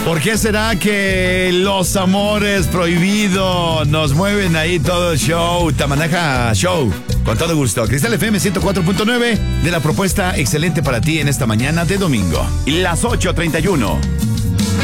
¿Por qué será que los amores prohibidos nos mueven ahí todo el show? Tamanaja Show. Con todo gusto. Cristal FM 104.9 de la propuesta excelente para ti en esta mañana de domingo. Las 8:31.